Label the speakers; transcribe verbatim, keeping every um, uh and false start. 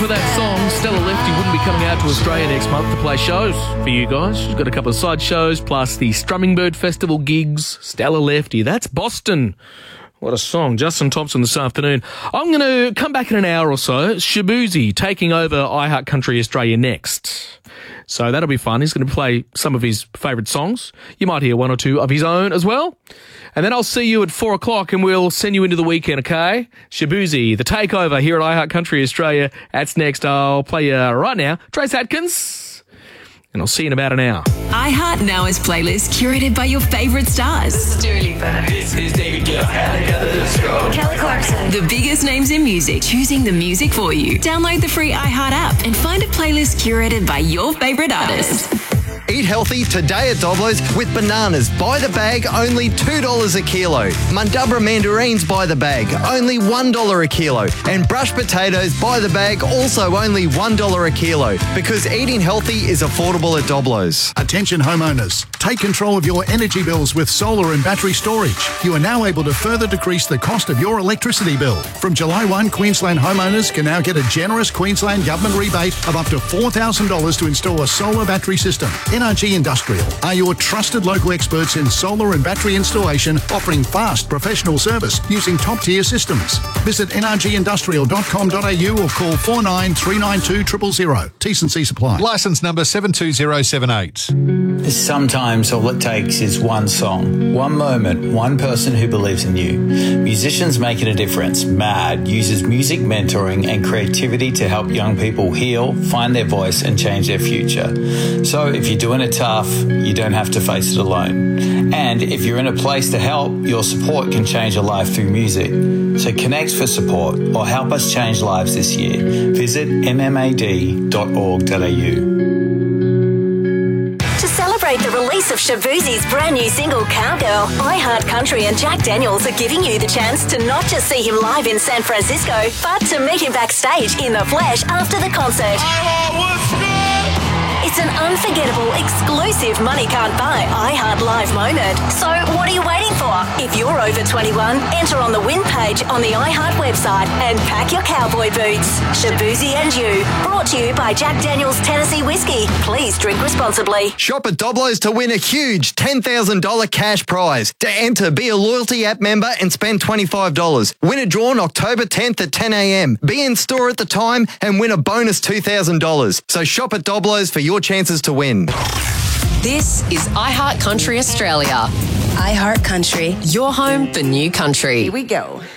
Speaker 1: for that song, Stella Lefty wouldn't be coming out to Australia next month to play shows for you guys. She's got a couple of side shows, plus the Strumming Bird Festival gigs. Stella Lefty, that's Boston. What a song. Justin Thompson this afternoon. I'm going to come back in an hour or so. Shabuzi taking over iHeart Country Australia next. So that'll be fun. He's going to play some of his favourite songs. You might hear one or two of his own as well. And then I'll see you at four o'clock and we'll send you into the weekend, okay? Shabuzi, the takeover here at iHeart Country Australia. That's next. I'll play you right now. Trace Atkins. And I'll see you in about an hour.
Speaker 2: iHeart Now is playlist curated by your favourite stars.
Speaker 3: This is Dua Lipa.
Speaker 4: This is David Guetta.
Speaker 3: Kelly Clarkson.
Speaker 2: The biggest names in music, choosing the music for you. Download the free iHeart app and find a playlist curated by your favourite artists.
Speaker 5: Eat healthy today at Doblo's with bananas by the bag, only two dollars a kilo. Mundubra mandarins by the bag, only one dollar a kilo. And brush potatoes by the bag, also only one dollar a kilo. Because eating healthy is affordable at Doblo's.
Speaker 6: Attention homeowners, take control of your energy bills with solar and battery storage. You are now able to further decrease the cost of your electricity bill. From July first, Queensland homeowners can now get a generous Queensland government rebate of up to four thousand dollars to install a solar battery system. N R G Industrial are your trusted local experts in solar and battery installation, offering fast professional service using top-tier systems. Visit n r g industrial dot com dot a u or call four nine three nine two zero zero zero. T's and C's apply.
Speaker 7: Licence number seven two zero seven eight.
Speaker 8: Sometimes all it takes is one song, one moment, one person who believes in you. Musicians Making a Difference, MAD, uses music mentoring and creativity to help young people heal, find their voice and change their future. So if you're doing it tough, you don't have to face it alone. And if you're in a place to help, your support can change a life through music. So connect for support or help us change lives this year. Visit m m a d dot org dot a u.
Speaker 3: To celebrate the release of Shabuzi's brand new single, Cowgirl, iHeart Country and Jack Daniels are giving you the chance to not just see him live in San Francisco, but to meet him backstage in the flesh after the concert. It's an unforgettable, exclusive money can't buy iHeart Live moment. So what are you waiting for? If you're over twenty-one, enter on the win page on the iHeart website and pack your cowboy boots. Shabuzi and You, brought to you by Jack Daniels Tennessee Whiskey. Please drink responsibly.
Speaker 5: Shop at Doblo's to win a huge ten thousand dollars cash prize. To enter, be a loyalty app member and spend twenty-five dollars. Winner drawn October tenth at ten a m. Be in store at the time and win a bonus two thousand dollars. So shop at Doblo's for your chances to win.
Speaker 9: This is iHeart Country Australia.
Speaker 10: iHeart Country.
Speaker 9: Your home for new country.
Speaker 10: Here we go.